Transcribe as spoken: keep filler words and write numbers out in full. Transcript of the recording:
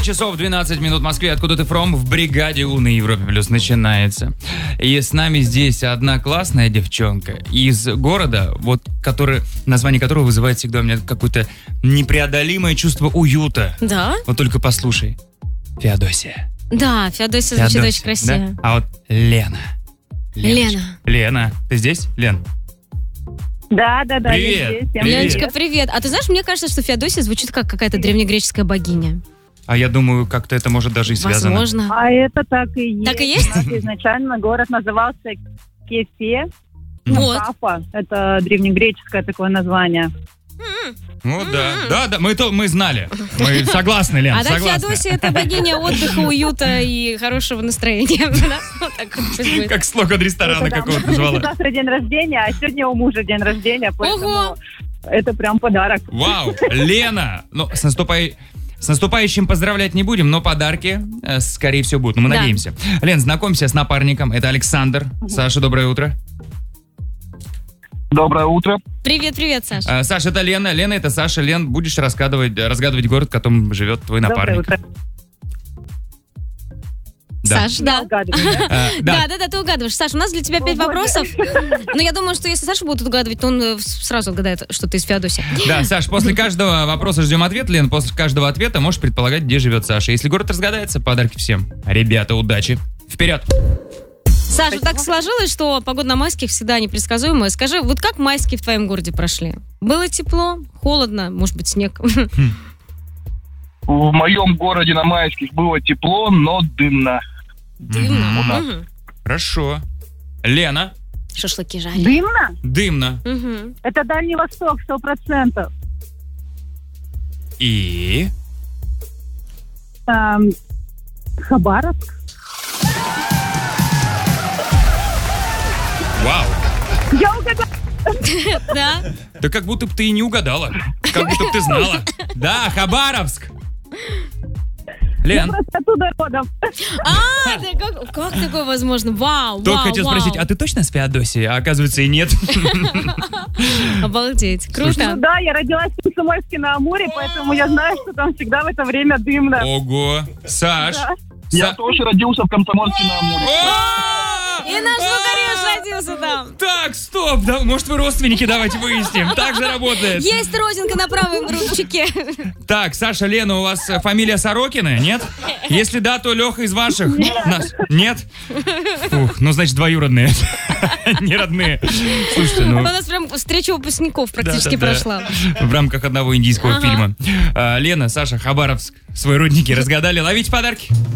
часов двенадцать минут в Москве. Откуда ты from? В бригаде У на Европе Плюс начинается. И с нами здесь одна классная девчонка из города, вот, который, название которого вызывает всегда у меня какое-то непреодолимое чувство уюта. Да? Вот только послушай. Феодосия. Да, Феодосия звучит очень красиво. Да? А вот Лена. Леночка. Лена. Лена. Ты здесь, Лен? Да, да, да. Привет. Я здесь. Привет. Леночка, привет. А ты знаешь, мне кажется, что Феодосия звучит как какая-то древнегреческая богиня. А я думаю, как-то это может даже и связано. Возможно. А это так и есть. Так и есть? У нас изначально город назывался Кефе. Вот. Кафа. Это древнегреческое такое название. Ну да, да, да, мы, то, мы знали. Мы согласны, Лен, А так согласны. Феодосия — это богиня отдыха, уюта и хорошего настроения. Да? Вот так вот пусть будет. Как слоган ресторана Это какого-то там звала. завтра день рождения, а сегодня у мужа день рождения, поэтому Ого! это прям подарок. Вау, Лена, ну, с, наступай... с наступающим поздравлять не будем, но подарки, э, скорее всего, будут. Ну, мы Да. надеемся. Лен, знакомься с напарником. Это Александр. Саша, доброе утро. Доброе утро. Привет, привет, Саш. Э, Саша, это Лена. Лена, это Саша. Лен, будешь разгадывать, разгадывать город, в котором живет твой Доброе напарник. утро. Да. Саш, да. Угадываю, да? Э, Да, да. да, да, ты угадываешь. Саш, у нас для тебя пять боже. вопросов. Но я думаю, что если Саша будет угадывать, то он э, сразу отгадает, что ты из Феодосии. Да, Саш, после каждого вопроса ждем ответ. Лен, после каждого ответа можешь предполагать, где живет Саша. Если город разгадается, подарки всем. Ребята, удачи. Вперед! Саша, так сложилось, что погода на майских всегда непредсказуемая. Скажи, вот как майские в твоем городе прошли? Было тепло, холодно, может быть, снег? В моем городе на Майских было тепло, но дымно. Дымно. у нас. Мгм. Хорошо. Лена, Шашлыки жарили. Дымно? дымно. Мгм. Это Дальний Восток, сто процентов. И... Эм, Хабаровск. Вау. Я угадала. Да? Да как будто бы ты и не угадала. Как будто бы ты знала. Да, Хабаровск. Я Лен, просто оттуда родом. А, да как, как такое возможно? Вау, только вау, хотел вау. спросить, а ты точно с Феодосии? А оказывается и нет. Обалдеть, Ну круто. да, я родилась в Комсомольске на Амуре, поэтому я знаю, что там всегда в это время дымно. Ого. Саш. Да. Я Са- тоже родился в Комсомольске на Амуре. О! И наш звукорежиссер родился там. Так, стоп, да, может вы родственники, давайте выясним. Так же работает. Есть родинка на правой ручке. Так, Саша, Лена, у вас э, фамилия Сорокина, нет? Если да, то Леха из ваших. Нас- Нет? Фух, ну значит двоюродные. Не родные. Слушайте, У ну... нас прям встреча выпускников практически Да-да-да. прошла. В рамках одного индийского Ага. фильма. А, Лена, Саша, Хабаровск, свои родники разгадали. Ловите подарки.